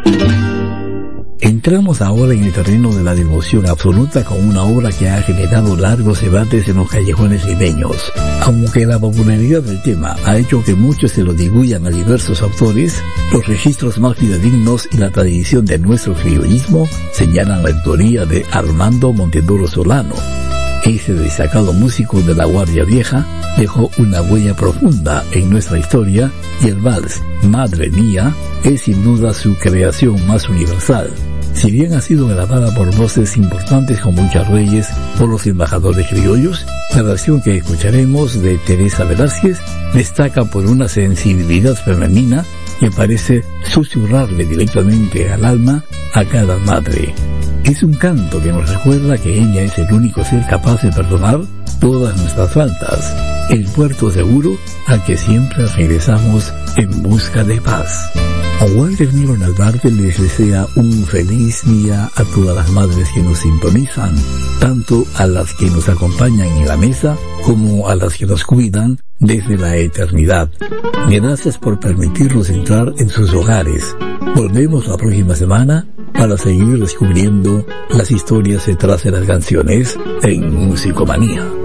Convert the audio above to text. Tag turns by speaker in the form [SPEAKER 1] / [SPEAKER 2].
[SPEAKER 1] Entramos ahora en el terreno de la devoción absoluta con una obra que ha generado largos debates en los callejones limeños. Aunque la popularidad del tema ha hecho que muchos se lo atribuyan a diversos autores, los registros más fidedignos y la tradición de nuestro criollismo señalan la autoría de Armando Montedoro Solano. Ese destacado músico de la Guardia Vieja dejó una huella profunda en nuestra historia y el vals Madre Mía es sin duda su creación más universal. Si bien ha sido grabada por voces importantes como Lucha Reyes o los embajadores criollos, la versión que escucharemos de Teresa Velázquez destaca por una sensibilidad femenina que parece susurrarle directamente al alma a cada madre. Es un canto que nos recuerda que ella es el único ser capaz de perdonar todas nuestras faltas, el puerto seguro al que siempre regresamos en busca de paz. Walter Milo Narvarte les desea un feliz día a todas las madres que nos sintonizan, tanto a las que nos acompañan en la mesa como a las que nos cuidan desde la eternidad. Gracias por permitirnos entrar en sus hogares. Volvemos la próxima semana para seguir descubriendo las historias detrás de las canciones en Musicomanía.